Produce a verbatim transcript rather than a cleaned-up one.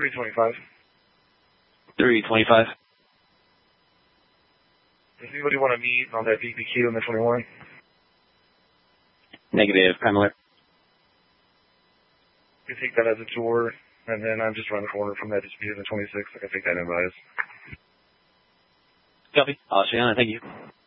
three twenty-five. three twenty-five. Does anybody want to meet on that B B Q in the twenty-one? Negative. Crime alert. We take that as a tour, and then I'm just around the corner from that dispute in the twenty-six. I can take that in advice. Copy. I'll show you on it. Thank you.